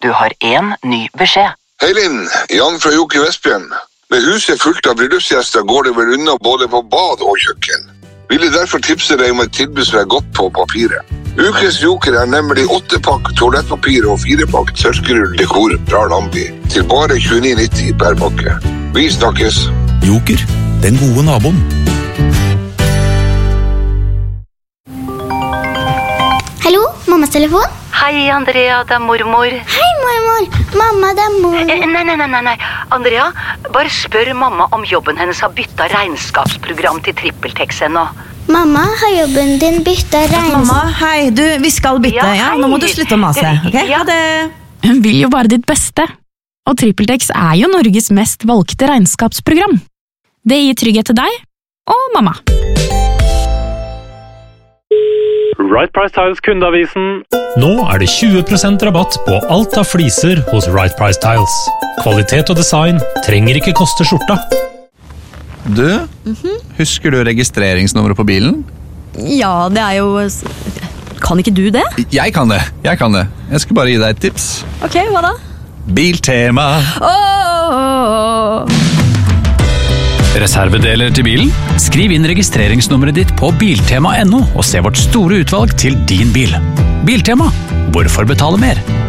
Du har en ny beskjed. Hei Linn, Jan fra Joker Vestbjørn. Med huset fullt av bryllupsgjester går det vel unna både på bad og kjøkken. Ville derfor tipse deg om et tilbud som godt på papiret. Ukens Joker nemlig 8-pakk toalettpapir og 4-pakk tørkerull dekor fra Lambi til bare 29,90 per pakke. Vi snakkes. Joker, den gode naboen. Hallo, mammas telefon? Hei, Andrea, det mormor. Hei, mormor. Mamma, det mor. Nei. Andrea, bare spør mamma om jobben hennes har byttet regnskapsprogram til TrippelTex ennå. Mamma, har jobben din byttet Mamma, hei, vi skal bytte, ja? Nå må du slutte å mase, ok? Ha det. Hun vil jo bare ditt beste. Og TrippelTex jo Norges mest valgte regnskapsprogram. Det gir trygghet til deg og mamma. Right Price Tiles kundeavisen. Nå det 20% rabatt på alt av fliser hos Right Price Tiles. Kvalitet og design trenger ikke koste skjorta. Du, husker du registreringsnummeret på bilen? Ja, det jo... Kan ikke du det? Jeg kan det. Jeg skal bare gi deg et tips. Ok, hva da? Biltema. Reservedeler til bilen? Skriv inn registreringsnummeret ditt på biltema.no og se vårt store utvalg til din bil. Biltema. Hvorfor betale mer?